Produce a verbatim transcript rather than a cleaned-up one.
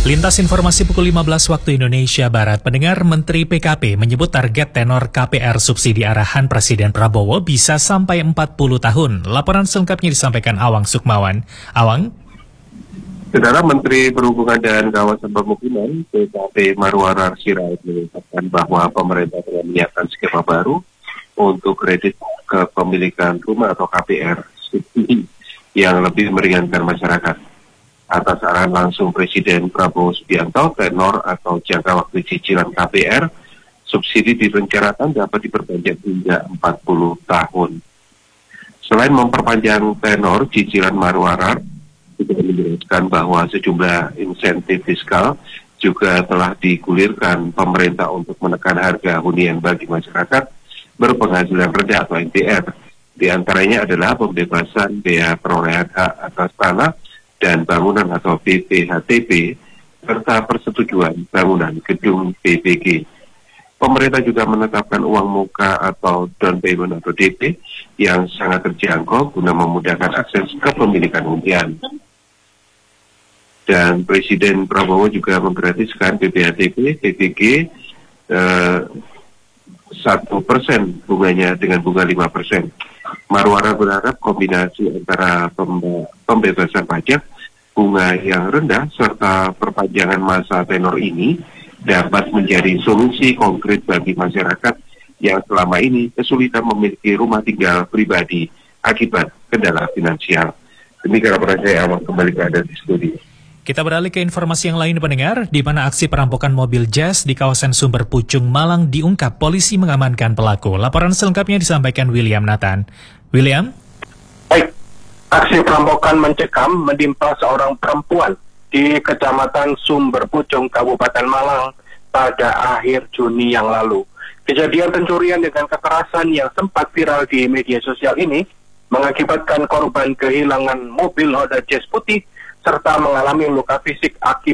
Lintas informasi pukul lima belas waktu Indonesia Barat, pendengar Menteri P K P menyebut target tenor K P R subsidi arahan Presiden Prabowo bisa sampai empat puluh tahun. Laporan selengkapnya disampaikan Awang Sukmawan. Awang? Saudara Menteri Perhubungan dan Kawasan Pemukiman P K P Marwarar Sirait mengungkapkan bahwa pemerintah telah menyiapkan skema baru untuk kredit kepemilikan rumah atau K P R subsidi yang lebih meringankan masyarakat. Atas arahan langsung Presiden Prabowo Subianto, tenor atau jangka waktu cicilan K P R subsidi direncanakan dapat diperpanjang hingga empat puluh tahun. Selain memperpanjang tenor cicilan Marwarar, juga menjelaskan bahwa sejumlah insentif fiskal juga telah digulirkan pemerintah untuk menekan harga hunian bagi masyarakat berpenghasilan rendah atau M P R. Di antaranya adalah pembebasan biaya perolehan hak atas tanah dan bangunan atau B P H T B, serta persetujuan bangunan gedung B P G. Pemerintah juga menetapkan uang muka atau down payment atau D P yang sangat terjangkau guna memudahkan akses kepemilikan hunian. Dan Presiden Prabowo juga menggratiskan B P H T B, B P G, satu persen bunganya dengan bunga lima persen. Marwarar berharap kombinasi antara pembe- pembebasan pajak, bunga yang rendah, serta perpanjangan masa tenor ini dapat menjadi solusi konkret bagi masyarakat yang selama ini kesulitan memiliki rumah tinggal pribadi akibat kendala finansial. Demikian laporan saya, Awang, kembali ke Anda di studio. Kita beralih ke informasi yang lain, pendengar, di mana aksi perampokan mobil Jazz di kawasan Sumber Pucung, Malang diungkap, polisi mengamankan pelaku. Laporan selengkapnya disampaikan William Nathan. William? Baik, aksi perampokan mencekam menimpa seorang perempuan di Kecamatan Sumber Pucung, Kabupaten Malang pada akhir Juni yang lalu. Kejadian pencurian dengan kekerasan yang sempat viral di media sosial ini mengakibatkan korban kehilangan mobil Honda Jazz putih serta mengalami luka fisik akibat